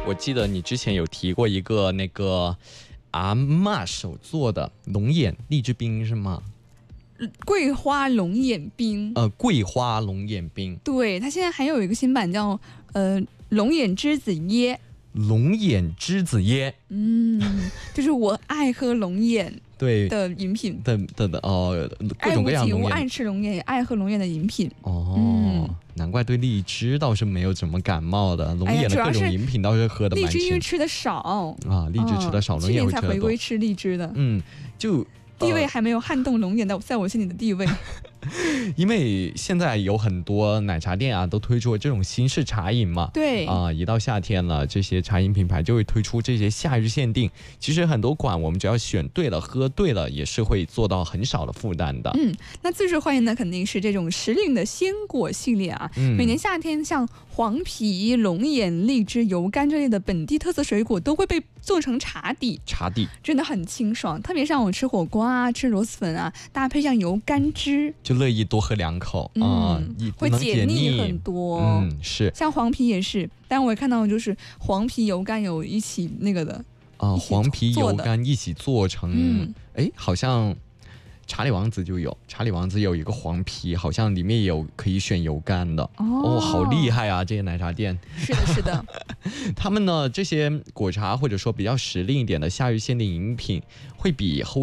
我记得你之前有提过一个那个阿嬷手做的龙眼荔枝冰是吗？ 桂花龙眼冰， 桂花龙眼冰。 对，它现在还有一个新版叫龙眼栀子椰。 龙眼栀子椰， 就是我爱喝龙眼对的饮品各种各样的龙眼， 爱屋及乌，爱吃龙眼，也爱喝龙眼的饮品。 难怪对荔枝倒是没有怎么感冒的，龙眼的各种饮品倒是喝的蛮荔枝因为吃的少啊，荔枝吃的少，龙眼会吃的多。 去年才回归吃荔枝的， 就地位还没有撼动龙眼的在我心里的地位。 因为现在有很多奶茶店啊，都推出了这种新式茶饮嘛。 对一到夏天了，这些茶饮品牌就会推出这些夏日限定。其实很多款我们只要选对了、喝对了，也是会做到很少的负担的。 那最受欢迎的肯定是这种时令的鲜果系列啊。每年夏天，像黄皮、龙眼、荔枝、油柑这类的本地特色水果都会被做成茶底，真的很清爽。特别像我吃火锅啊、吃螺蛳粉啊，搭配上油柑汁， 就乐意多喝2口会解腻很多。 是像黄皮也是，但我也看到就是黄皮油柑有一起那个的黄皮油柑一起做成，好像查理王子就有，查理王子有一个黄皮，好像里面有可以选油柑的。好厉害啊！这些奶茶店是的他们呢，这些果茶或者说比较时令一点的夏日限定饮品，会比